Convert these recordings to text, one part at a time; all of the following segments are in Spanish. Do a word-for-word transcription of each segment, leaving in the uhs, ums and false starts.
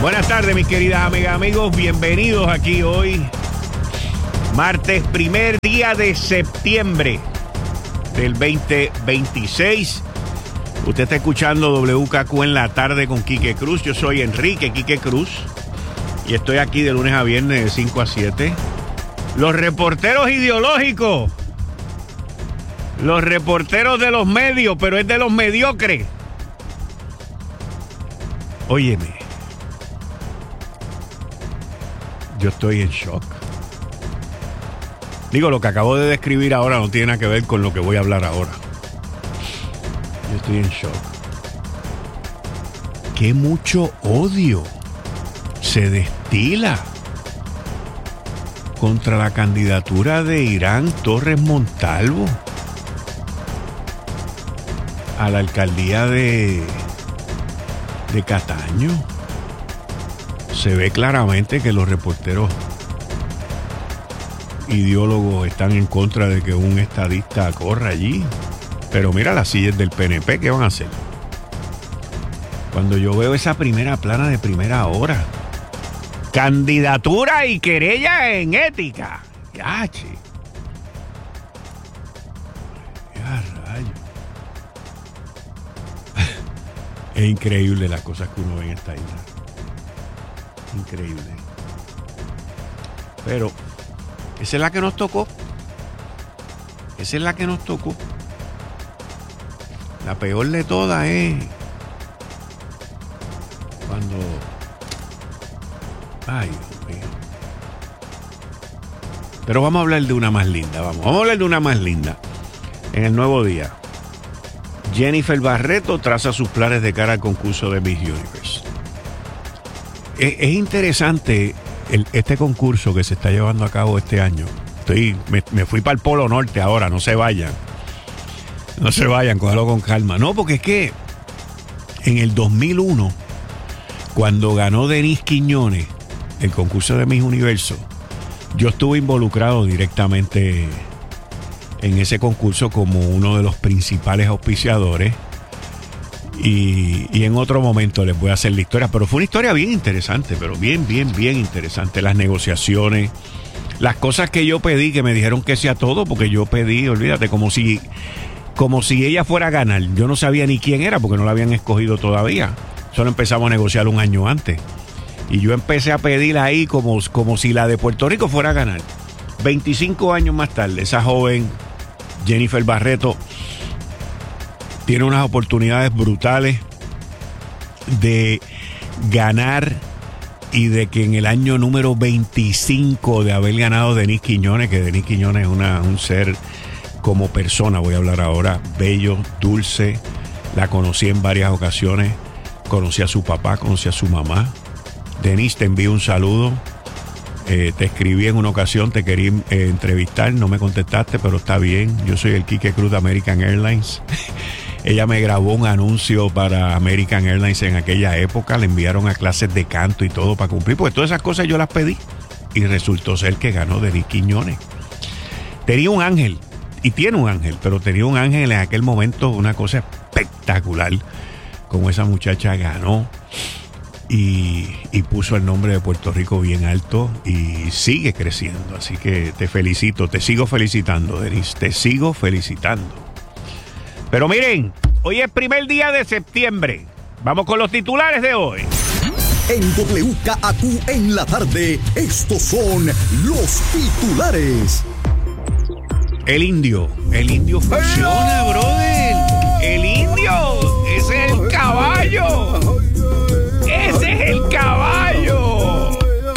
Buenas tardes, mis queridas amigas, amigos. Bienvenidos aquí hoy, martes, primer día de septiembre del veinte veintiséis. Usted está escuchando W K Q en la tarde con Quique Cruz. Yo soy Enrique Quique Cruz y estoy aquí de lunes a viernes de cinco a siete. Los reporteros ideológicos, los reporteros de los medios, pero es de los mediocres. Óyeme, yo estoy en shock. Digo, lo que acabo de describir ahora no tiene nada que ver con lo que voy a hablar ahora. Yo estoy en shock. Qué mucho odio se destila contra la candidatura de Irán Torres Montalvo a la alcaldía de, de Cataño. Se ve claramente que los reporteros ideólogos están en contra de que un estadista corra allí. Pero mira las sillas del P N P, ¿qué van a hacer? Cuando yo veo esa primera plana de primera hora, candidatura y querella en ética. Ya, che. Ya, rayo. Es increíble las cosas que uno ve en esta isla. Increíble. Pero esa es la que nos tocó. Esa es la que nos tocó. La peor de todas es cuando... Ay, Dios mío. Pero vamos a hablar de una más linda. Vamos, vamos a hablar de una más linda. En el Nuevo Día, Jennifer Barreto traza sus planes de cara al concurso de Miss Universe. Es, es interesante el, este concurso que se está llevando a cabo este año. Estoy, me, me fui para el Polo Norte ahora, no se vayan. No se vayan, cójalo con calma. No, porque es que en el dos mil uno, cuando ganó Denise Quiñones el concurso de Miss Universo, yo estuve involucrado directamente en ese concurso como uno de los principales auspiciadores. Y, y en otro momento les voy a hacer la historia. Pero fue una historia bien interesante, pero bien, bien, bien interesante. Las negociaciones, las cosas que yo pedí, que me dijeron que sea todo, porque yo pedí, olvídate, como si... como si ella fuera a ganar. Yo no sabía ni quién era porque no la habían escogido todavía. Solo empezamos a negociar un año antes. Y yo empecé a pedir ahí como, como si la de Puerto Rico fuera a ganar. veinticinco años más tarde, esa joven Jennifer Barreto tiene unas oportunidades brutales de ganar y de que en el año número veinticinco de haber ganado Denise Quiñones, que Denise Quiñones es una, un ser... como persona, voy a hablar ahora, bello, dulce. La conocí en varias ocasiones. Conocí a su papá, conocí a su mamá. Denise, te envío un saludo. Eh, te escribí en una ocasión, te quería eh, entrevistar, no me contestaste, pero está bien. Yo soy el Quique Cruz de American Airlines. Ella me grabó un anuncio para American Airlines en aquella época. Le enviaron a clases de canto y todo para cumplir, porque todas esas cosas yo las pedí. Y resultó ser que ganó Denise Quiñones. Tenía un ángel. Y tiene un ángel, pero tenía un ángel en aquel momento, una cosa espectacular, como esa muchacha ganó y, y puso el nombre de Puerto Rico bien alto y sigue creciendo. Así que te felicito, te sigo felicitando, Denise, te sigo felicitando. Pero miren, hoy es primer día de septiembre. Vamos con los titulares de hoy. En W K Q en la tarde, estos son los titulares. El indio, el indio funciona, brother. El indio, ese es el caballo. Ese es el caballo.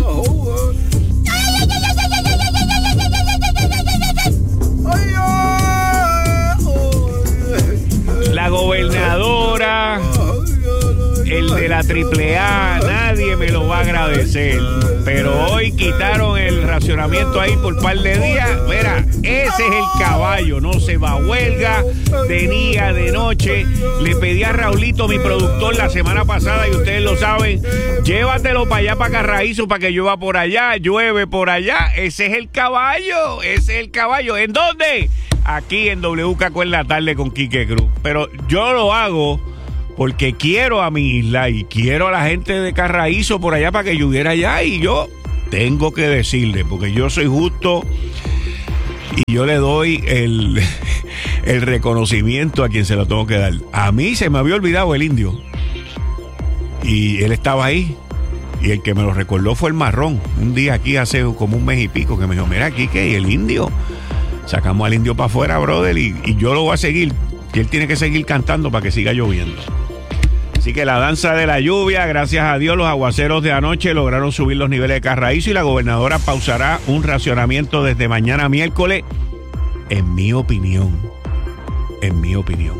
La gobernadora, el de la triple A, nadie me lo va a agradecer. Pero hoy quitaron el racionamiento ahí por un par de días. Mira, ese es el caballo, no se va a huelga de día, de noche. Le pedí a Raulito, mi productor, la semana pasada, y ustedes lo saben, llévatelo para allá, para Carraízo, para que llueva por allá, llueve por allá. Ese es el caballo, ese es el caballo. ¿En dónde? Aquí en W K Q en la tarde con Quique Cruz. Pero yo lo hago porque quiero a mi isla y quiero a la gente de Carraízo por allá para que yo hubiera allá, y yo tengo que decirle, porque yo soy justo y yo le doy el, el reconocimiento a quien se lo tengo que dar. A mí se me había olvidado el indio y él estaba ahí, y el que me lo recordó fue el Marrón. Un día aquí hace como un mes y pico que me dijo, mira aquí que el indio, sacamos al indio para afuera, brother, y, y yo lo voy a seguir, y él tiene que seguir cantando para que siga lloviendo. Así que la danza de la lluvia, gracias a Dios, los aguaceros de anoche lograron subir los niveles de Carraízo y la gobernadora pausará un racionamiento desde mañana miércoles. En mi opinión, en mi opinión,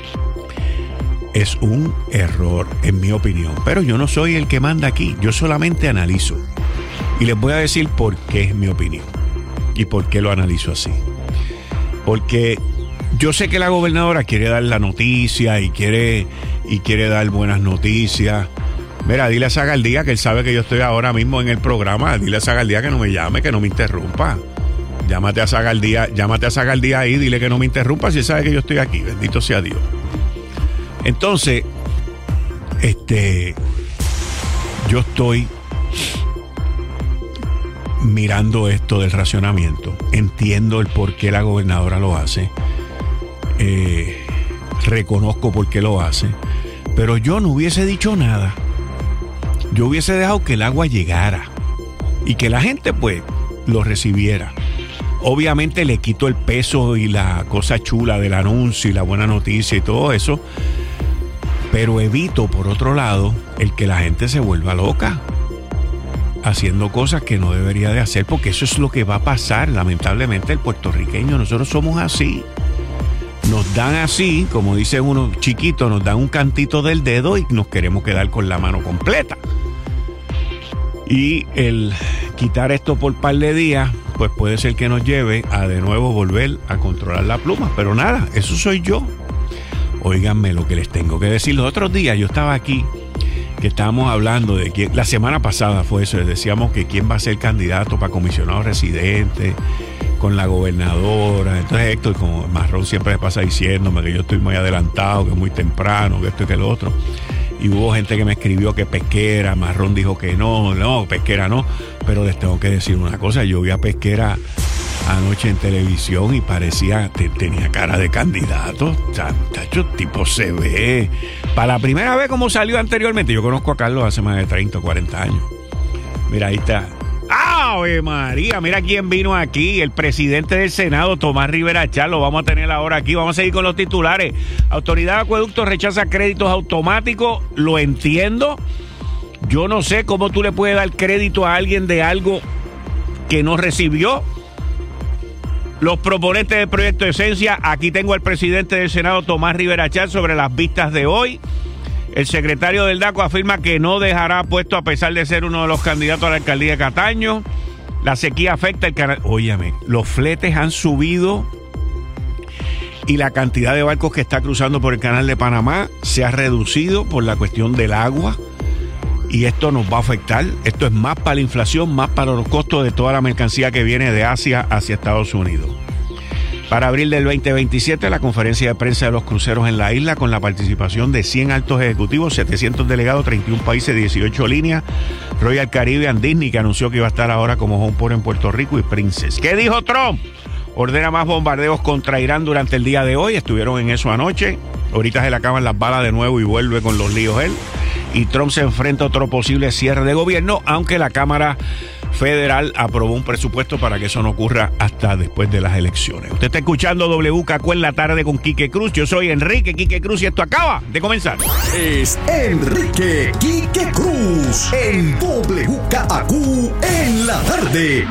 es un error, en mi opinión. Pero yo no soy el que manda aquí, yo solamente analizo. Y les voy a decir por qué es mi opinión y por qué lo analizo así. Porque yo sé que la gobernadora quiere dar la noticia y quiere, y quiere dar buenas noticias. Mira, dile a Zagaldía, que él sabe que yo estoy ahora mismo en el programa. Dile a Zagaldía que no me llame, que no me interrumpa. Llámate a Zagaldía, llámate a Zagaldía ahí, dile que no me interrumpa si él sabe que yo estoy aquí. Bendito sea Dios. Entonces, este, yo estoy mirando esto del racionamiento. Entiendo el por qué la gobernadora lo hace. Eh, reconozco por qué lo hace, pero yo no hubiese dicho nada. Yo hubiese dejado que el agua llegara y que la gente pues lo recibiera. Obviamente le quito el peso y la cosa chula del anuncio y la buena noticia y todo eso, pero evito por otro lado el que la gente se vuelva loca haciendo cosas que no debería de hacer, porque eso es lo que va a pasar. Lamentablemente el puertorriqueño, nosotros somos así. Nos dan así, como dicen unos chiquitos, nos dan un cantito del dedo y nos queremos quedar con la mano completa. Y el quitar esto por par de días, pues puede ser que nos lleve a de nuevo volver a controlar la pluma. Pero nada, eso soy yo. Óiganme lo que les tengo que decir. Los otros días yo estaba aquí, que estábamos hablando de quién, la semana pasada fue eso, decíamos que quién va a ser candidato para comisionado residente con la gobernadora. Entonces Héctor, como Marrón siempre me pasa diciéndome que yo estoy muy adelantado, que es muy temprano, que esto y que lo otro. Y hubo gente que me escribió que Pesquera, Marrón dijo que no, no, Pesquera no. Pero les tengo que decir una cosa, yo vi a Pesquera anoche en televisión y parecía, te, tenía cara de candidato. Chacho, tipo se ve. Para la primera vez como salió anteriormente, yo conozco a Carlos hace más de treinta o cuarenta años. Mira, ahí está. ¡Ave María! Mira quién vino aquí, el presidente del Senado, Tomás Rivera Chatz. Lo vamos a tener ahora aquí. Vamos a seguir con los titulares. Autoridad de Acueductos rechaza créditos automáticos. Lo entiendo. Yo no sé cómo tú le puedes dar crédito a alguien de algo que no recibió. Los proponentes del proyecto Esencia. Aquí tengo al presidente del Senado, Tomás Rivera Chatz, sobre las vistas de hoy. El secretario del DACO afirma que no dejará puesto a pesar de ser uno de los candidatos a la alcaldía de Cataño. La sequía afecta el canal. Óyeme, los fletes han subido y la cantidad de barcos que está cruzando por el canal de Panamá se ha reducido por la cuestión del agua. Y esto nos va a afectar. Esto es más para la inflación, más para los costos de toda la mercancía que viene de Asia hacia Estados Unidos. Para abril del veinte veintisiete, la conferencia de prensa de los cruceros en la isla, con la participación de cien altos ejecutivos, setecientos delegados, treinta y un países, dieciocho líneas. Royal Caribbean, Disney, que anunció que iba a estar ahora como home port en Puerto Rico, y Princess. ¿Qué dijo Trump? Ordena más bombardeos contra Irán durante el día de hoy. Estuvieron en eso anoche. Ahorita se le acaban las balas de nuevo y vuelve con los líos él. Y Trump se enfrenta a otro posible cierre de gobierno, aunque la Cámara Federal aprobó un presupuesto para que eso no ocurra hasta después de las elecciones. Usted está escuchando W K Q en la tarde con Quique Cruz. Yo soy Enrique Quique Cruz y esto acaba de comenzar. Es Enrique Quique Cruz en W K Q en la tarde.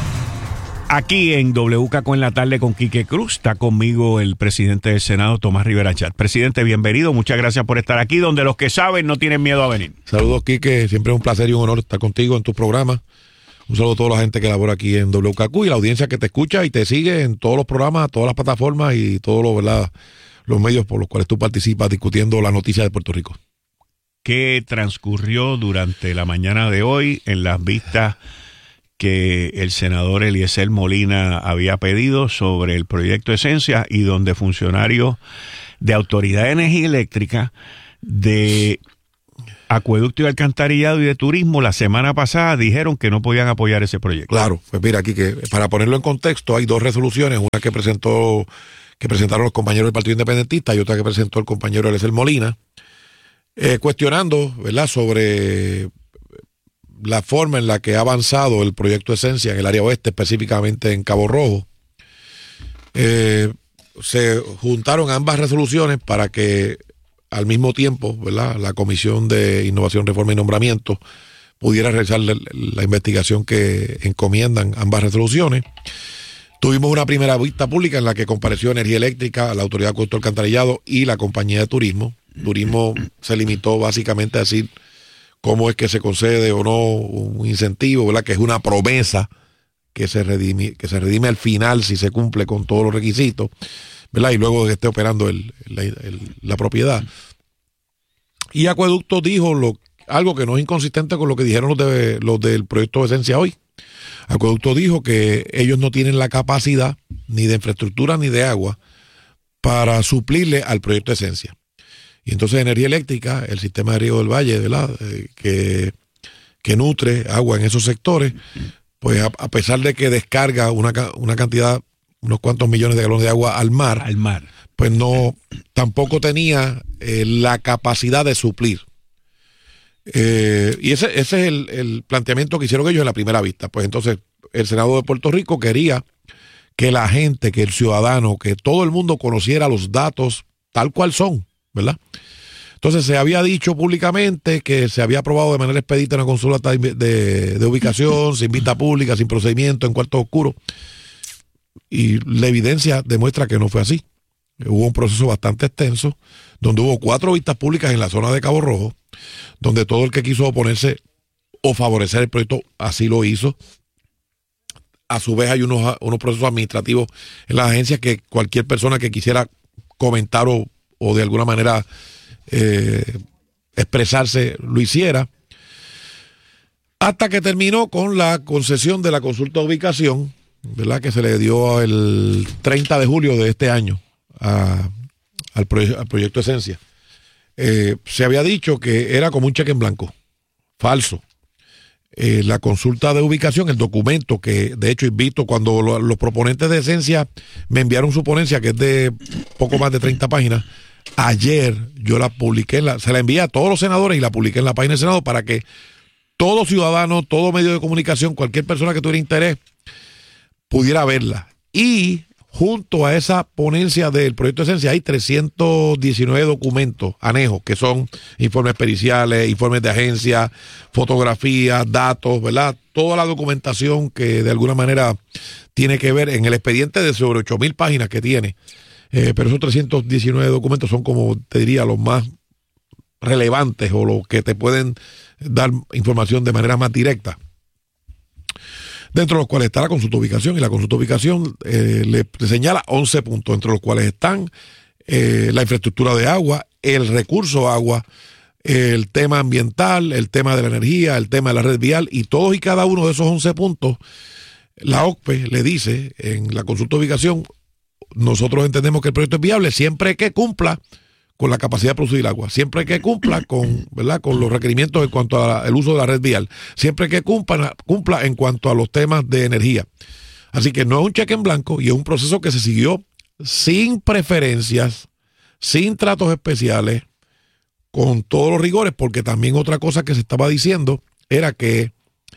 Aquí en W K Q en la tarde con Quique Cruz está conmigo el presidente del Senado, Tomás Rivera Chatz. Presidente, bienvenido, muchas gracias por estar aquí, donde los que saben no tienen miedo a venir. Saludos, Quique, siempre es un placer y un honor estar contigo en tu programa. Un saludo a toda la gente que labora aquí en W K Q y la audiencia que te escucha y te sigue en todos los programas, todas las plataformas y todos los, ¿verdad?, los medios por los cuales tú participas discutiendo la noticia de Puerto Rico. ¿Qué transcurrió durante la mañana de hoy en las vistas que el senador Eliezer Molina había pedido sobre el proyecto Esencia, y donde funcionarios de Autoridad de Energía Eléctrica de Acueducto y Alcantarillado y de Turismo la semana pasada dijeron que no podían apoyar ese proyecto. Claro, pues mira aquí que para ponerlo en contexto hay dos resoluciones, una que presentó que presentaron los compañeros del Partido Independentista y otra que presentó el compañero Eliezer Molina, eh, cuestionando, ¿verdad?, sobre la forma en la que ha avanzado el proyecto Esencia en el área oeste, específicamente en Cabo Rojo. Eh, se juntaron ambas resoluciones para que al mismo tiempo, ¿verdad?, la Comisión de Innovación, Reforma y Nombramiento pudiera realizar la, la investigación que encomiendan ambas resoluciones. Tuvimos una primera vista pública en la que compareció Energía Eléctrica, la Autoridad de Acueducto y Alcantarillado y la Compañía de Turismo. Turismo se limitó básicamente a decir cómo es que se concede o no un incentivo, ¿verdad?, que es una promesa que se redime, que se redime al final si se cumple con todos los requisitos, ¿verdad?, y luego de que esté operando el, la, el, la propiedad. Y Acueducto dijo lo, algo que no es inconsistente con lo que dijeron los, de, los del proyecto de Esencia hoy. Acueducto dijo que ellos no tienen la capacidad ni de infraestructura ni de agua para suplirle al proyecto de Esencia. Y entonces Energía Eléctrica, el sistema de riego del Valle, ¿verdad?, eh, que, que nutre agua en esos sectores, pues a, a pesar de que descarga una, una cantidad, unos cuantos millones de galones de agua al mar, al mar, pues no, tampoco tenía eh, la capacidad de suplir. Eh, y ese, ese es el, el planteamiento que hicieron ellos en la primera vista. Pues entonces el Senado de Puerto Rico quería que la gente, que el ciudadano, que todo el mundo conociera los datos tal cual son, ¿verdad? Entonces se había dicho públicamente que se había aprobado de manera expedita una consulta de, de, de ubicación, sin vista pública, sin procedimiento, en cuarto oscuro. Y la evidencia demuestra que no fue así. Hubo un proceso bastante extenso, donde hubo cuatro vistas públicas en la zona de Cabo Rojo, donde todo el que quiso oponerse o favorecer el proyecto así lo hizo. A su vez hay unos, unos procesos administrativos en las agencias que cualquier persona que quisiera comentar o, o de alguna manera eh, expresarse lo hiciera. Hasta que terminó con la concesión de la consulta de ubicación, ¿verdad?, que se le dio el treinta de julio de este año a, al, proye- al proyecto Esencia. Eh, se había dicho que era como un cheque en blanco, falso. Eh, la consulta de ubicación, el documento que de hecho invito, cuando lo, los proponentes de Esencia me enviaron su ponencia, que es de poco más de treinta páginas, ayer yo la publiqué, en la, se la envié a todos los senadores y la publiqué en la página del Senado para que todo ciudadano, todo medio de comunicación, cualquier persona que tuviera interés pudiera verla. Y junto a esa ponencia del proyecto de Esencia hay trescientos diecinueve documentos anejos, que son informes periciales, informes de agencia, fotografías, datos, ¿verdad? Toda la documentación que de alguna manera tiene que ver en el expediente de sobre ocho mil páginas que tiene. Eh, pero esos trescientos diecinueve documentos son, como te diría, los más relevantes o los que te pueden dar información de manera más directa. Dentro de los cuales está la consulta de ubicación, y la consulta de ubicación eh, le, le señala once puntos, entre los cuales están eh, la infraestructura de agua, el recurso agua, el tema ambiental, el tema de la energía, el tema de la red vial, y todos y cada uno de esos once puntos, la O C P E le dice en la consulta de ubicación: nosotros entendemos que el proyecto es viable siempre que cumpla con la capacidad de producir agua, siempre que cumpla con, ¿verdad?, con los requerimientos en cuanto al uso de la red vial, siempre que cumpla, cumpla en cuanto a los temas de energía. Así que no es un cheque en blanco y es un proceso que se siguió sin preferencias, sin tratos especiales, con todos los rigores, porque también otra cosa que se estaba diciendo era que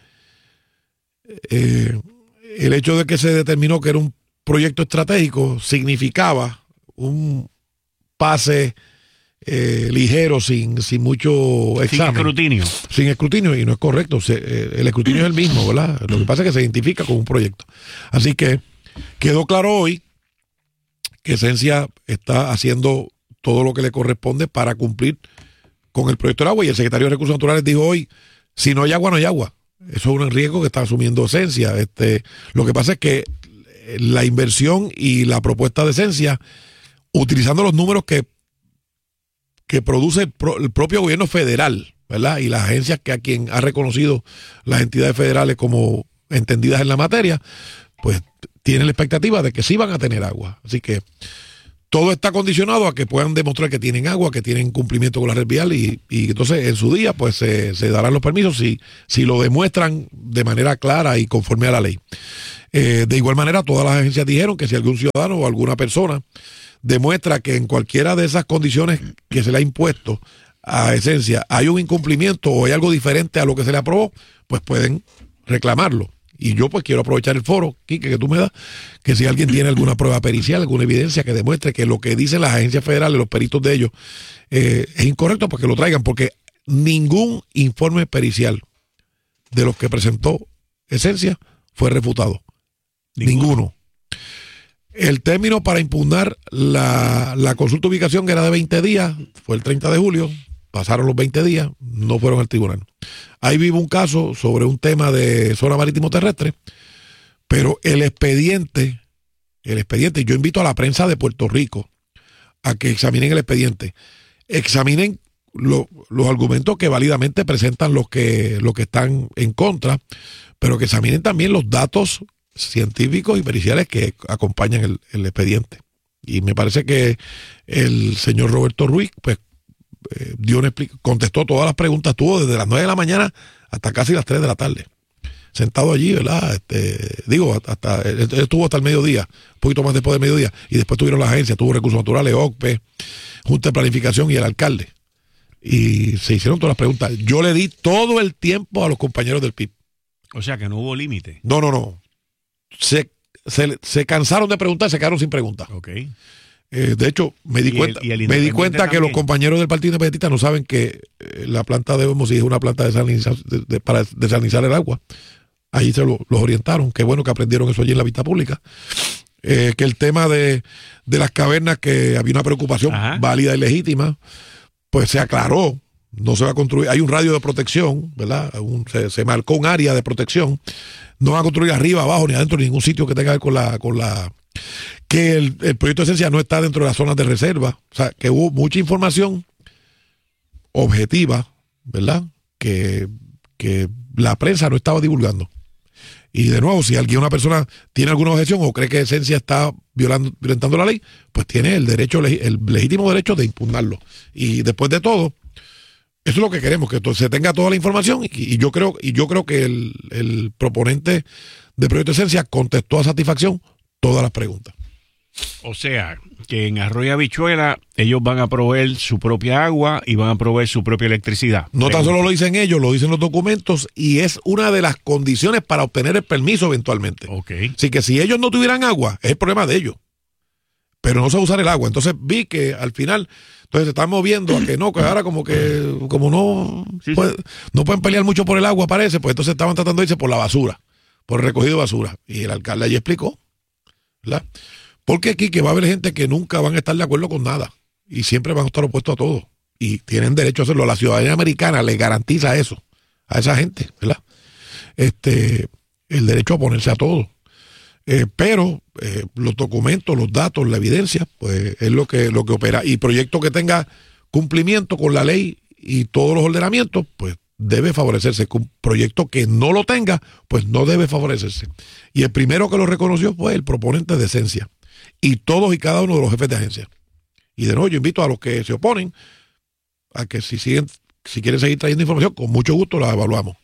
eh, el hecho de que se determinó que era un proyecto estratégico significaba un pase Eh, ligero, sin, sin mucho examen. Sin escrutinio. Sin escrutinio, y no es correcto. Se, eh, el escrutinio es el mismo, ¿verdad? Lo que pasa es que se identifica como un proyecto. Así que quedó claro hoy que Esencia está haciendo todo lo que le corresponde para cumplir con el proyecto del agua, y el secretario de Recursos Naturales dijo hoy: si no hay agua, no hay agua. Eso es un riesgo que está asumiendo Esencia. Este, lo que pasa es que la inversión y la propuesta de Esencia, utilizando los números que que produce el, pro, el propio gobierno federal, ¿verdad?, y las agencias que a quien ha reconocido las entidades federales como entendidas en la materia, pues tienen la expectativa de que sí van a tener agua. Así que todo está condicionado a que puedan demostrar que tienen agua, que tienen cumplimiento con la red vial y, y entonces en su día pues se, se darán los permisos si, si lo demuestran de manera clara y conforme a la ley. Eh, de igual manera, todas las agencias dijeron que si algún ciudadano o alguna persona demuestra que en cualquiera de esas condiciones que se le ha impuesto a Esencia hay un incumplimiento o hay algo diferente a lo que se le aprobó, pues pueden reclamarlo. Y yo pues quiero aprovechar el foro, Quique, que tú me das, que si alguien tiene alguna prueba pericial, alguna evidencia que demuestre que lo que dicen las agencias federales, los peritos de ellos, eh, es incorrecto, pues que lo traigan, porque ningún informe pericial de los que presentó Esencia fue refutado. Ninguno. Ninguno. El término para impugnar la, la consulta de ubicación era de veinte días, fue el treinta de julio, pasaron los veinte días, no fueron al tribunal. Ahí vivo un caso sobre un tema de zona marítimo terrestre, pero el expediente, el expediente, yo invito a la prensa de Puerto Rico a que examinen el expediente, examinen lo, los argumentos que válidamente presentan los que, los que están en contra, pero que examinen también los datos científicos y periciales que acompañan el, el expediente. Y me parece que el señor Roberto Ruiz, pues, eh, dio una explica- contestó todas las preguntas, estuvo desde las nueve de la mañana hasta casi las tres de la tarde, sentado allí, ¿verdad? Este, digo, hasta, él estuvo hasta el mediodía, un poquito más después del mediodía, y después tuvieron las agencias, tuvo Recursos Naturales, O C P E, Junta de Planificación y el alcalde. Y se hicieron todas las preguntas. Yo le di todo el tiempo a los compañeros del P I B. O sea que no hubo límite. No, no, no. Se, se, se cansaron de preguntar, se quedaron sin preguntas. Ok. Eh, de hecho, me di ¿Y cuenta, el- y el me di independiente cuenta que también? los compañeros del Partido Independentista no saben que eh, la planta de Hermosillo es una planta de desalinizar, de, de- para desalinizar el agua. Allí se lo, los orientaron. Qué bueno que aprendieron eso allí en la vista pública. Eh, que el tema de, de las cavernas, que había una preocupación Ajá. válida y legítima, pues se aclaró. No se va a construir, hay un radio de protección, ¿verdad? Un- se, se marcó un área de protección. No va a construir arriba, abajo, ni adentro, ni ningún sitio que tenga que ver con la, con la, que el, el proyecto de Esencia no está dentro de las zonas de reserva. O sea, que hubo mucha información objetiva, ¿verdad? Que, que la prensa no estaba divulgando. Y de nuevo, si alguien, una persona tiene alguna objeción o cree que Esencia está violando, violentando la ley, pues tiene el derecho, el legítimo derecho de impugnarlo. Y después de todo, eso es lo que queremos, que to- se tenga toda la información, y, y yo creo, y yo creo que el, el proponente del proyecto de Esencia contestó a satisfacción todas las preguntas. O sea, que en Arroyo Habichuela ellos van a proveer su propia agua y van a proveer su propia electricidad. No tan Pregunta. solo lo dicen ellos, lo dicen los documentos, y es una de las condiciones para obtener el permiso eventualmente. Ok. Así que si ellos no tuvieran agua, es el problema de ellos. Pero no se va a usar el agua. Entonces vi que al final, entonces se están moviendo a que no, que ahora como que, como no, Sí, puede- no pueden pelear mucho por el agua, parece, pues entonces estaban tratando de irse por la basura, por el recogido de basura. Y el alcalde allí explicó, ¿verdad? Porque aquí que va a haber gente que nunca van a estar de acuerdo con nada y siempre van a estar opuestos a todo. Y tienen derecho a hacerlo. La ciudadanía americana le garantiza eso a esa gente, ¿verdad? Este, el derecho a oponerse a todo. Eh, pero eh, los documentos, los datos, la evidencia, pues es lo que, lo que opera. Y proyecto que tenga cumplimiento con la ley y todos los ordenamientos, pues debe favorecerse. Un proyecto que no lo tenga, pues no debe favorecerse. Y el primero que lo reconoció fue el proponente de Esencia. Y todos y cada uno de los jefes de agencia. Y de nuevo yo invito a los que se oponen a que si siguen, si quieren seguir trayendo información, con mucho gusto la evaluamos.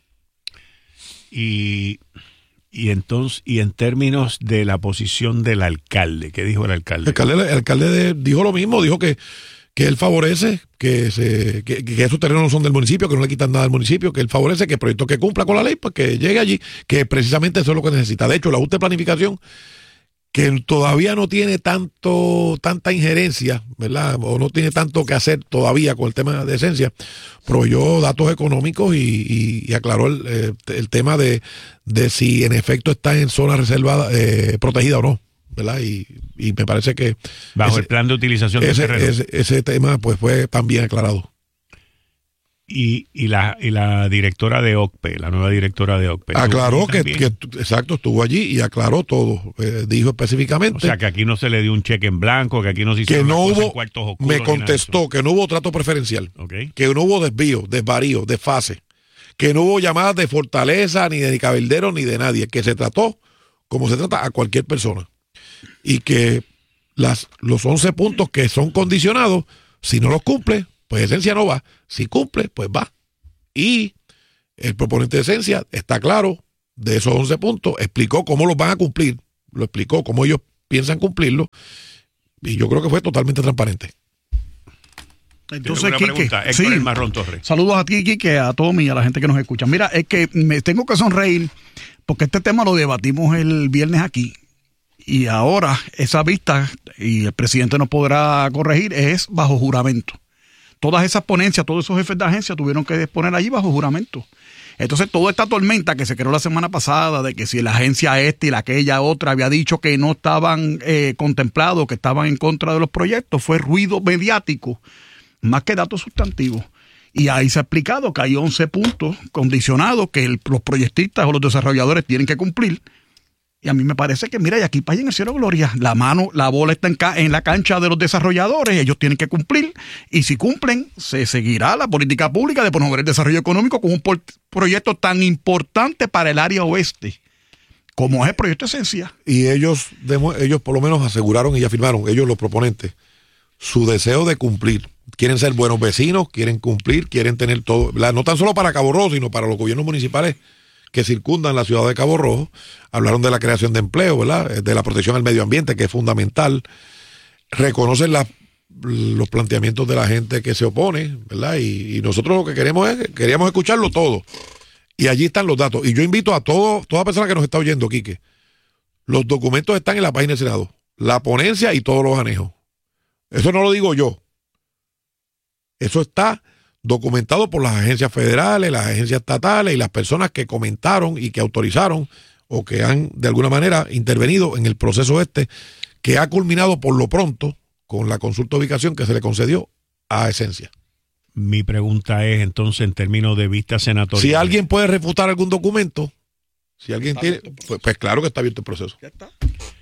Y, y entonces, y en términos de la posición del alcalde, ¿qué dijo el El alcalde? alcalde, el alcalde de- dijo lo mismo, dijo que, que él favorece, que, se, que, que esos terrenos no son del municipio, que no le quitan nada al municipio, que él favorece que el proyecto que cumpla con la ley, pues que llegue allí, que precisamente eso es lo que necesita. De hecho, la Junta de Planificación, que todavía no tiene tanto tanta injerencia, ¿verdad? O no tiene tanto que hacer todavía con el tema de Esencia, proveyó datos económicos y, y- y aclaró el, eh, el tema de, de si en efecto está en zona reservada, eh, protegida o no, ¿verdad? Y, y me parece que Bajo ese- el plan de utilización del ese, terreno. ese, ese tema pues fue también aclarado. Y, y, la, y la directora de O C P E, la nueva directora de O C P E. Aclaró ¿estuvo que, allí que, también? exacto, estuvo allí y aclaró todo. Eh, dijo específicamente O sea, que aquí no se le dio un cheque en blanco, que aquí no se que hicieron no las cosas en hubo, cuartos oscuros, me ni nada de contestó que no hubo trato preferencial, eso. Ok. que no hubo desvío, desvarío, desfase, que no hubo llamadas de Fortaleza, ni de Cabildero, ni de nadie, que se trató como se trata a cualquier persona. Y que las, los once puntos que son condicionados, si no los cumple, pues Esencia no va. Si cumple, pues va. Y el proponente de Esencia está claro de esos once puntos, explicó cómo los van a cumplir, lo explicó cómo ellos piensan cumplirlo, y yo creo que fue totalmente transparente. Entonces, Quique, sí, el Marrón Torres. Saludos a ti, Quique, a Tommy y a la gente que nos escucha. Mira, es que me tengo que sonreír porque este tema lo debatimos el viernes aquí y ahora esa vista, y el presidente nos podrá corregir, es bajo juramento. Todas esas ponencias, todos esos jefes de agencia tuvieron que exponer allí bajo juramento. Entonces, toda esta tormenta que se creó la semana pasada de que si la agencia esta y la aquella otra había dicho que no estaban eh, contemplados, que estaban en contra de los proyectos, fue ruido mediático, más que datos sustantivos. Y ahí se ha explicado que hay once puntos condicionados que el, los proyectistas o los desarrolladores tienen que cumplir. Y a mí me parece que, mira, y aquí para allá en el cielo gloria, la mano, la bola está en, ca en la cancha de los desarrolladores, ellos tienen que cumplir, y si cumplen, se seguirá la política pública de promover el desarrollo económico con un proyecto tan importante para el área oeste, como es el proyecto Esencia. Y ellos, ellos por lo menos aseguraron y afirmaron, ellos los proponentes, su deseo de cumplir. Quieren ser buenos vecinos, quieren cumplir, quieren tener todo, ¿verdad? No tan solo para Cabo Rojo, sino para los gobiernos municipales que circundan la ciudad de Cabo Rojo. Hablaron de la creación de empleo, ¿verdad? De la protección al medio ambiente, que es fundamental. Reconocen la, los planteamientos de la gente que se opone, ¿verdad? Y, y nosotros lo que queremos es, queríamos escucharlo todo. Y allí están los datos. Y yo invito a todo, toda persona que nos está oyendo, Quique, los documentos están en la página del Senado. La ponencia y todos los anejos. Eso no lo digo yo. Eso está documentado por las agencias federales, las agencias estatales y las personas que comentaron y que autorizaron o que han de alguna manera intervenido en el proceso este, que ha culminado por lo pronto con la consulta de ubicación que se le concedió a Esencia. Mi pregunta es entonces en términos de vista senatorial. Si alguien puede refutar algún documento, si alguien tiene, pues, pues claro que está abierto el proceso. Ya está.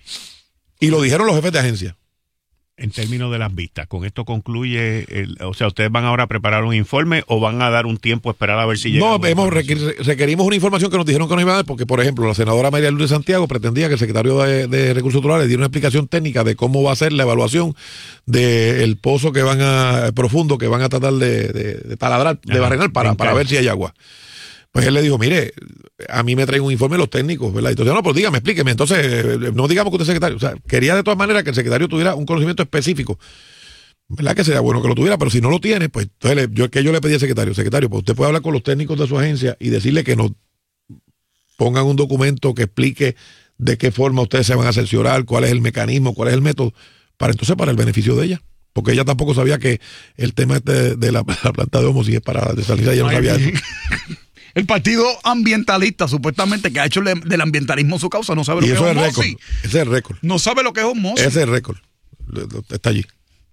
Y lo dijeron los jefes de agencia. En términos de las vistas, ¿con esto concluye, el, o sea, ustedes van ahora a preparar un informe o van a dar un tiempo a esperar a ver si llega? No, hemos requer, requerimos una información que nos dijeron que nos iban a dar, porque, por ejemplo, la senadora María Lourdes Santiago pretendía que el secretario de, de Recursos Naturales diera una explicación técnica de cómo va a ser la evaluación del pozo que van a, profundo, que van a tratar de, de, de taladrar, de barrenar para, para ver si hay agua. Pues él le dijo, mire, a mí me traen un informe los técnicos, ¿verdad? Entonces, no, pues dígame, explíqueme. Entonces, no digamos que usted es secretario. O sea, quería de todas maneras que el secretario tuviera un conocimiento específico. ¿Verdad? Que sería bueno que lo tuviera, pero si no lo tiene, pues entonces yo, que yo le pedí al secretario, secretario, pues usted puede hablar con los técnicos de su agencia y decirle que nos pongan un documento que explique de qué forma ustedes se van a cerciorar, cuál es el mecanismo, cuál es el método, para entonces para el beneficio de ella. Porque ella tampoco sabía que el tema este de la, la planta de Homo, si es para desalinizar, ella no sabía eso. El partido ambientalista, supuestamente, que ha hecho del ambientalismo su causa, no sabe lo y que eso es récord. osmosis. Ese es el récord. No sabe lo que es osmosis. Ese es el récord. Está allí.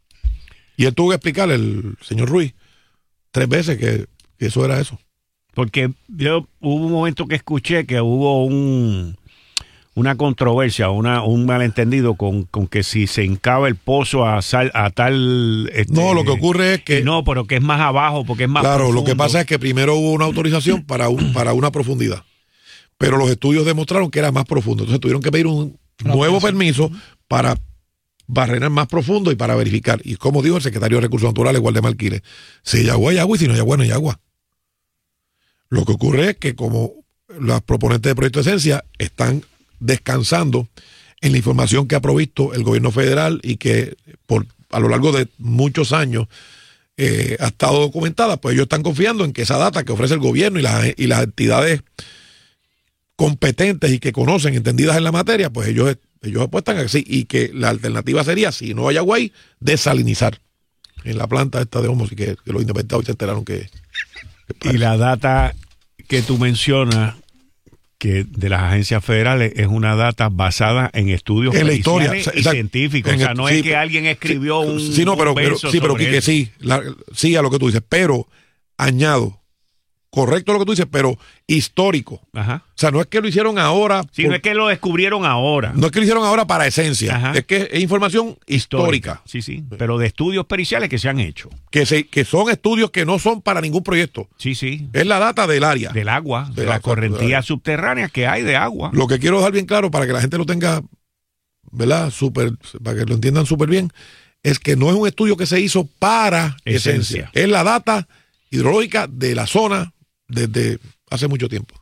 Y él tuvo que explicarle, el señor Ruiz, tres veces que, que eso era eso. Porque yo hubo un momento que escuché que hubo un una controversia, una un malentendido con, con que si se hincaba el pozo a, sal, a tal... Este, no, lo que ocurre es que... No, pero que es más abajo, porque es más Claro, profundo. Lo que pasa es que primero hubo una autorización para, un, para una profundidad, pero los estudios demostraron que era más profundo. Entonces tuvieron que pedir un nuevo permiso para barrenar más profundo y para verificar. Y como dijo el secretario de Recursos Naturales, Waldemar Quiles, si hay agua, hay agua, y si no hay agua, no hay agua. Lo que ocurre es que como las proponentes de Proyecto Esencia están descansando en la información que ha provisto el gobierno federal y que por a lo largo de muchos años eh, ha estado documentada, pues ellos están confiando en que esa data que ofrece el gobierno y las, y las entidades competentes y que conocen, entendidas en la materia, pues ellos, ellos apuestan así, y que la alternativa sería, si no hay agua ahí, desalinizar en la planta esta de Homo, y que, que los independentados se enteraron que, que y la data que tú mencionas que de las agencias federales es una data basada en estudios en la historia, y o sea, científicos. O sea, no sí, es que alguien escribió sí, un sí, no, pero, un pero sí, pero que sí, la, sí a lo que tú dices, pero añado, correcto lo que tú dices, pero histórico. Ajá. O sea, no es que lo hicieron ahora. Sí, por, no es que lo descubrieron ahora. No es que lo hicieron ahora para Esencia. Ajá. Es que es información histórica. Sí, sí, pero de estudios periciales que se han hecho. Que, se, que son estudios que no son para ningún proyecto. Sí, sí. Es la data del área. Del agua, de, de la, la correntía subterránea que hay de agua. Lo que quiero dejar bien claro para que la gente lo tenga ¿verdad? Super, para que lo entiendan súper bien, es que no es un estudio que se hizo para Esencia. Esencia. Es la data hidrológica de la zona desde hace mucho tiempo.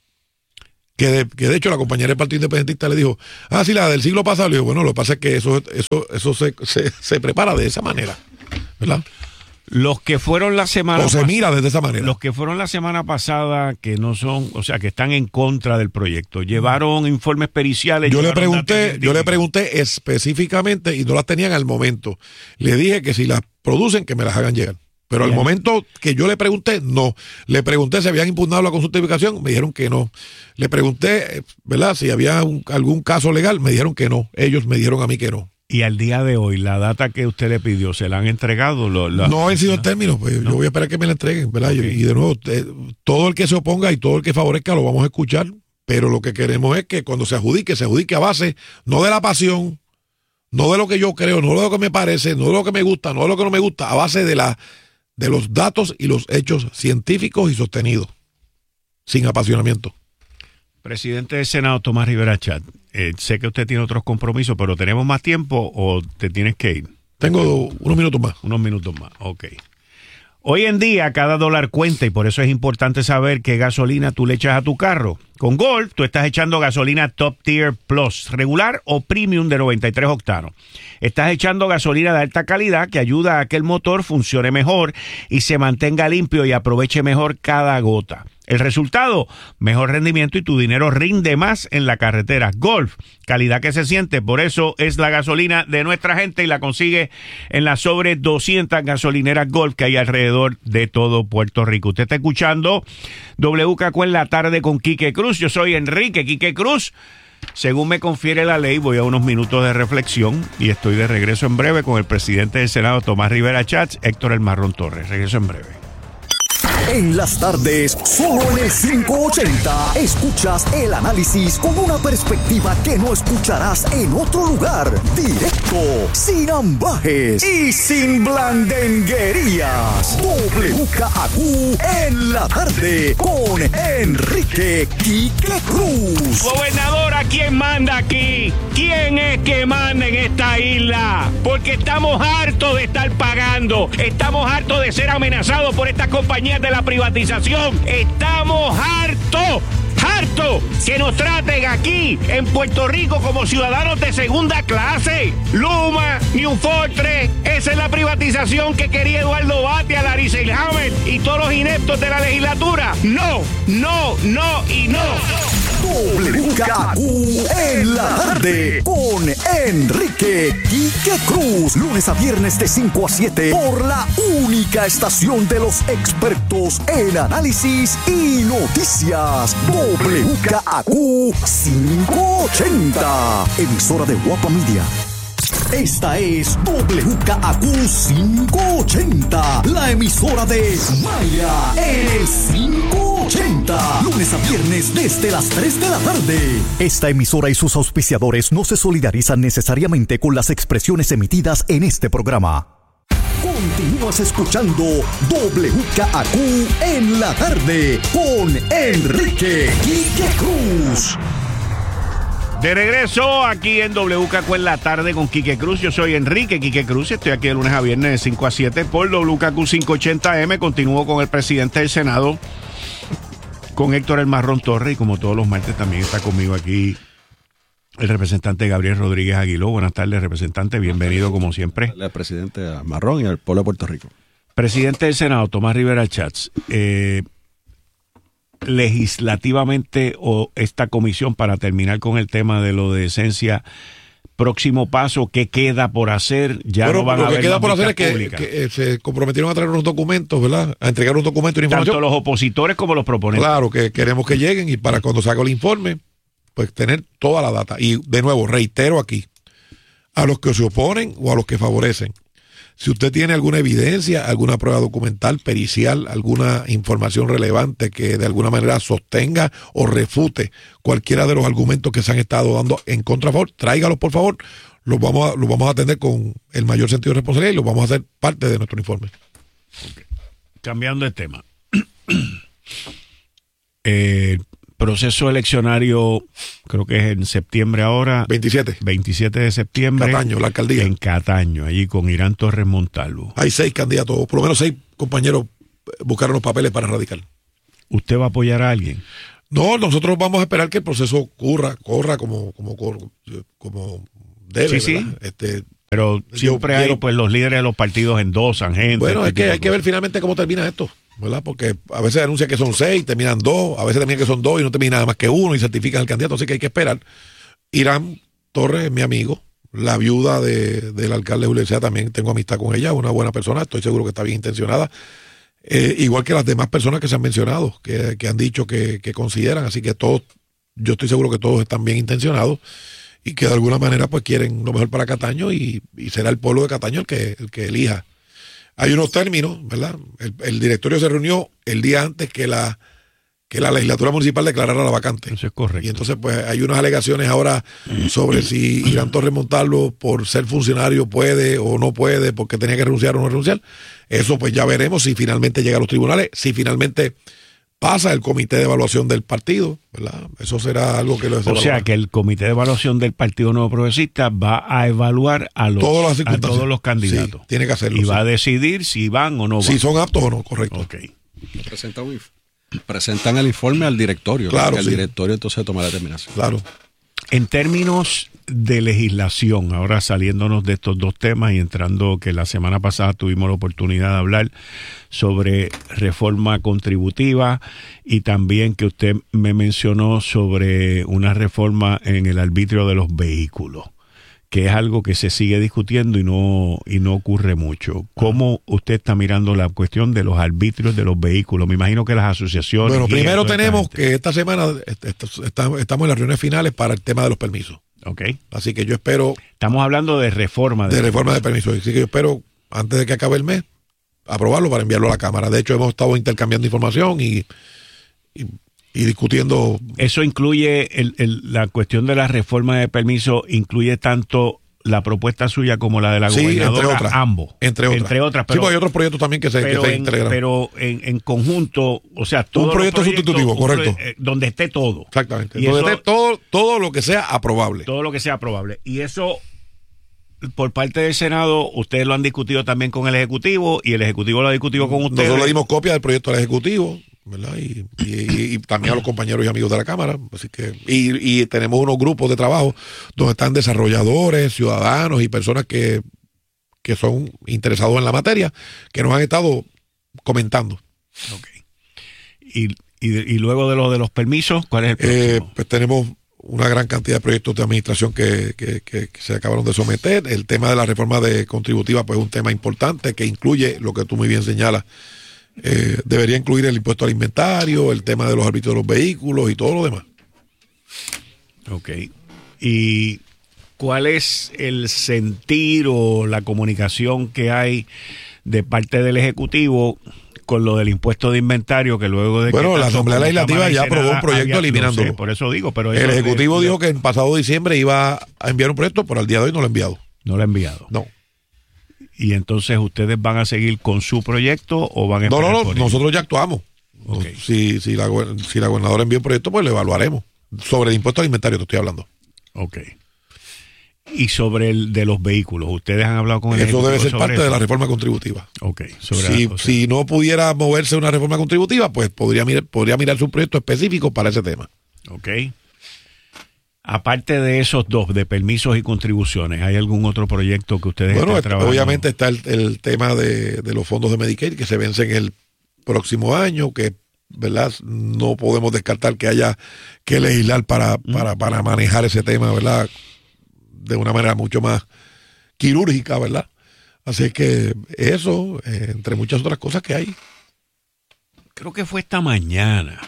Que de, que de hecho la compañera del Partido Independentista le dijo, ah, sí, la del siglo pasado. Le digo, bueno, lo que pasa es que eso, eso, eso se, se, se prepara de esa manera, ¿verdad? Los que fueron la semana o se mira desde esa manera. Los que fueron la semana pasada, que no son, o sea, que están en contra del proyecto, llevaron informes periciales. Yo le pregunté, yo le pregunté específicamente y no las tenían al momento. Le dije que si las producen, que me las hagan llegar. Pero Bien. al momento que yo le pregunté, no. Le pregunté si habían impugnado la consulta de ubicación, me dijeron que no. Le pregunté, ¿verdad?, si había un, algún caso legal, me dijeron que no. Ellos me dijeron a mí que no. Y al día de hoy, la data que usted le pidió, ¿se la han entregado? Lo, la, no han sido en términos, pues no. Yo voy a esperar que me la entreguen, ¿verdad? Okay. Y de nuevo, eh, todo el que se oponga y todo el que favorezca lo vamos a escuchar, pero lo que queremos es que cuando se adjudique, se adjudique a base, no de la pasión, no de lo que yo creo, no de lo que me parece, no de lo que me gusta, no de lo que no me gusta, a base de, la, de los datos y los hechos científicos y sostenidos, sin apasionamiento. Presidente del Senado, Tomás Rivera Chatz, eh, sé que usted tiene otros compromisos, pero ¿tenemos más tiempo o te tienes que ir? Tengo unos minutos más. Unos minutos más, ok. Hoy en día cada dólar cuenta y por eso es importante saber qué gasolina tú le echas a tu carro. Con Golf tú estás echando gasolina Top Tier Plus, regular o premium de noventa y tres octanos. Estás echando gasolina de alta calidad que ayuda a que el motor funcione mejor y se mantenga limpio y aproveche mejor cada gota. El resultado, mejor rendimiento y tu dinero rinde más en la carretera. Golf, calidad que se siente, por eso es la gasolina de nuestra gente y la consigue en las sobre doscientas gasolineras Golf que hay alrededor de todo Puerto Rico. Usted está escuchando W K Q en la tarde con Quique Cruz. Yo soy Enrique Quique Cruz. Según me confiere la ley, voy a unos minutos de reflexión y estoy de regreso en breve con el presidente del Senado, Tomás Rivera Chatz, Héctor El Marrón Torres. Regreso en breve. En las tardes, solo en el quinientos ochenta, escuchas el análisis con una perspectiva que no escucharás en otro lugar. Directo, sin ambajes y sin blandenguerías. W K Q en la tarde con Enrique Quique Cruz. Gobernadora, ¿quién manda aquí? ¿Quién es que manda en esta isla? Porque estamos hartos de estar pagando. Estamos hartos de ser amenazados por estas compañías de la privatización. Estamos hartos, hartos que nos traten aquí en Puerto Rico como ciudadanos de segunda clase. Luma, New Fortress, esa es la privatización que quería Eduardo Batia, Larry Selhammer y todos los ineptos de la legislatura. No, no, no y no. W K Q en la tarde con Enrique Quique Cruz. Lunes a viernes de cinco a siete por la única estación de los expertos en análisis y noticias. W K Q quinientos ochenta, emisora de Guapa Media. Esta es W K Q quinientos ochenta, la emisora de Maya en el quinientos ochenta, lunes a viernes desde las tres de la tarde. Esta emisora y sus auspiciadores no se solidarizan necesariamente con las expresiones emitidas en este programa. Continúas escuchando W K Q en la tarde con Enrique Quique Cruz. De regreso aquí en W K Q en la tarde con Quique Cruz. Yo soy Enrique Quique Cruz y estoy aquí de lunes a viernes de cinco a siete por W K Q quinientos ochenta M. Continúo con el presidente del Senado, con Héctor El Marrón Torres, y como todos los martes también está conmigo aquí el representante Gabriel Rodríguez Aguiló. Buenas tardes, representante, bienvenido como siempre. Al presidente Marrón y al pueblo de Puerto Rico. Presidente del Senado, Tomás Rivera Chatz, eh, legislativamente o esta comisión, para terminar con el tema de lo de Esencia, próximo paso, ¿qué queda por hacer? Ya bueno, no van lo a que haber queda por hacer es que, pública. que eh, se comprometieron a traer unos documentos, ¿verdad? A entregar unos documentos y información. Tanto los opositores como los proponentes. Claro, que queremos que lleguen y para cuando se haga el informe, pues tener toda la data. Y de nuevo, reitero aquí, a los que se oponen o a los que favorecen, si usted tiene alguna evidencia, alguna prueba documental, pericial, alguna información relevante que de alguna manera sostenga o refute cualquiera de los argumentos que se han estado dando en contra, favor, tráigalos por favor, los vamos a, los vamos a atender con el mayor sentido de responsabilidad y los vamos a hacer parte de nuestro informe. Okay. Cambiando de tema. eh, proceso eleccionario, creo que es en septiembre ahora. veintisiete. veintisiete de septiembre. Cataño, la alcaldía. En Cataño, allí con Irán Torres Montalvo. Hay seis candidatos, por lo menos seis compañeros buscaron los papeles para radicar. ¿Usted va a apoyar a alguien? No, nosotros vamos a esperar que el proceso ocurra, corra como, como, como debe, sí, ¿verdad? Sí. Este, Pero siempre hay, quiero, pues los líderes de los partidos endosan gente. Bueno, este es que hay cosas. que ver finalmente cómo termina esto, ¿verdad? Porque a veces anuncian que son seis, terminan dos, a veces terminan que son dos y no termina nada más que uno y certifican el candidato, así que hay que esperar. Irán Torres es mi amigo, la viuda de, del alcalde Julio Licea, también tengo amistad con ella, una buena persona, estoy seguro que está bien intencionada. Eh, igual que las demás personas que se han mencionado, que, que han dicho que, que consideran, así que todos, yo estoy seguro que todos están bien intencionados y que de alguna manera pues quieren lo mejor para Cataño y, y será el pueblo de Cataño el que, el que elija. Hay unos términos, ¿verdad? El, el directorio se reunió el día antes que la que la legislatura municipal declarara la vacante. Eso es correcto. Y entonces pues hay unas alegaciones ahora sobre si Irán Torres Montalvo por ser funcionario puede o no puede, porque tenía que renunciar o no renunciar. Eso pues ya veremos si finalmente llega a los tribunales, si finalmente pasa el comité de evaluación del partido, ¿verdad? Eso será algo que lo O sea que el comité de evaluación del Partido Nuevo Progresista va a evaluar a, los, todas las a todos los candidatos. Sí, tiene que hacerlo. Y sí. va a decidir si van o no van. Si son aptos o no, correcto. Okay. Presentan, un, presentan el informe al directorio. Claro, que el sí. directorio entonces toma la determinación. Claro. En términos de legislación, ahora saliéndonos de estos dos temas y entrando que la semana pasada tuvimos la oportunidad de hablar sobre reforma contributiva y también que usted me mencionó sobre una reforma en el arbitrio de los vehículos, que es algo que se sigue discutiendo y no y no ocurre mucho. ¿Cómo usted está mirando la cuestión de los arbitrios de los vehículos? Me imagino que las asociaciones... Bueno, primero eso, tenemos esta que esta semana est- est- estamos en las reuniones finales para el tema de los permisos. Okay. Así que yo espero Estamos hablando de reforma. De, de reforma de permisos. Así que yo espero, antes de que acabe el mes, aprobarlo para enviarlo a la Cámara. De hecho, hemos estado intercambiando información y, y, y discutiendo. Eso incluye, el, el, la cuestión de la reforma de permiso, incluye tanto la propuesta suya como la de la Sí, gobernadora, entre otras. ambos. Entre otras. Entre otras, sí, pero, porque hay otros proyectos también que se, pero, que se en, integran. pero en, en conjunto, o sea, todos Un proyecto los proyectos, sustitutivo, un correcto. proye- eh, donde esté todo. Exactamente. Y Donde eso- esté todo, todo lo que sea aprobable. Todo lo que sea aprobable. Y eso, por parte del Senado, ustedes lo han discutido también con el Ejecutivo y el Ejecutivo lo ha discutido con ustedes. Nosotros le dimos copia del proyecto al Ejecutivo, ¿verdad? Y, y, y- y también a los compañeros y amigos de la Cámara. Así que, y, y tenemos unos grupos de trabajo donde están desarrolladores, ciudadanos y personas que, que son interesados en la materia, que nos han estado comentando. Ok. Y, y, y luego de lo de los permisos, ¿cuál es el Eh, próximo? pues tenemos una gran cantidad de proyectos de administración que, que, que- que se acabaron de someter. El tema de la reforma de contributiva, pues es un tema importante que incluye lo que tú muy bien señalas. Eh, debería incluir el impuesto al inventario, el tema de los arbitrios de los vehículos y todo lo demás. Ok. ¿Y cuál es el sentir o la comunicación que hay de parte del Ejecutivo con lo del impuesto de inventario, que luego de Bueno, que la tanto Asamblea como Legislativa Cámara y ya aprobó Senado un proyecto había- eliminándolo. no sé, por eso digo, pero El eso- Ejecutivo le- dijo que en pasado diciembre iba a enviar un proyecto, pero al día de hoy no lo ha enviado. no lo ha enviado. No. Y entonces ustedes van a seguir con su proyecto o van a No, esperar no, no, por ello? nosotros ya actuamos. Ok. Si, si, la, go- si la gobernadora envía un proyecto, pues lo evaluaremos. Sobre el impuesto al inventario te estoy hablando. Ok. Y sobre el de los vehículos, ¿ustedes han hablado con el Eso debe Ejecutivo ser sobre parte eso? de la reforma contributiva. Ok. Sobre Si, o sea, si no pudiera moverse una reforma contributiva, pues podría, mirar, podría mirarse un proyecto específico para ese tema. Ok. Aparte de esos dos, de permisos y contribuciones, ¿hay algún otro proyecto que ustedes Bueno, estén este, trabajando? obviamente está el, el tema de, de los fondos de Medicaid que se vencen el próximo año, que verdad no podemos descartar que haya que legislar para, para, para manejar ese tema, ¿verdad? De una manera mucho más quirúrgica, ¿verdad? Así que eso, eh, entre muchas otras cosas que hay. Creo que fue esta mañana.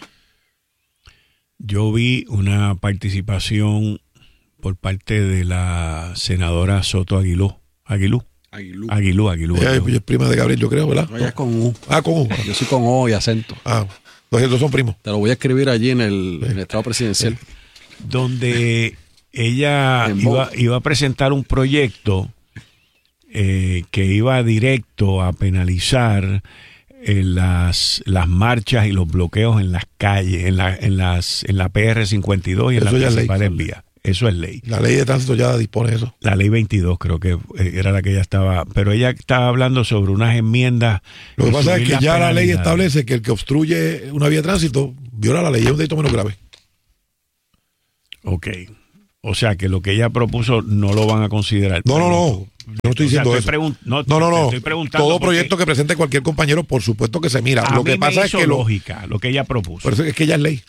Yo vi una participación por parte de la senadora Soto Aguiló. Aguilú. Aguilú. Aguilú, Aguilú. Ella Aguilú. es prima de Gabriel, yo creo, ¿verdad? No, ella es con U. Ah, con U. Yo soy con O y acento. Ah, entonces esos son primos. Te lo voy a escribir allí en el, en el estado presidencial. Donde ella En iba, Vogue. iba a presentar un proyecto eh, que iba directo a penalizar en las, las marchas y los bloqueos en las calles, en la, en las, en la P R cincuenta y dos y en Eso las ya es ley. principales vías. Eso es ley. La ley de tránsito ya dispone eso. La ley veintidós creo que era la que ella estaba, pero ella estaba hablando sobre unas enmiendas. Lo que pasa es subir que las ya la ley penalidades. establece que el que obstruye una vía de tránsito viola la ley, es un delito menos grave. Ok. O sea que lo que ella propuso no lo van a considerar. No, no, no. Yo no estoy O sea, diciendo estoy eso. pregun- no, No, no, te no. estoy preguntando Todo porque proyecto que presente cualquier compañero, por supuesto que se mira. a Lo mí que me pasa es hizo que lo, lógica lo que ella propuso. por eso es que ya es ley.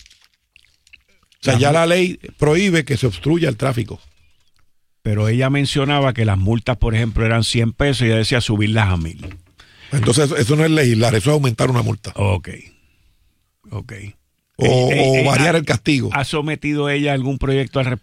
O sea, Las ya mu- la ley prohíbe que se obstruya el tráfico. Pero ella mencionaba que las multas, por ejemplo, eran cien pesos y ella decía subirlas a mil. Entonces, eso, eso no es legislar, eso es aumentar una multa. Ok. Ok. O, Eh, eh, o ella variar el castigo. ¿Ha sometido ella algún proyecto al respecto?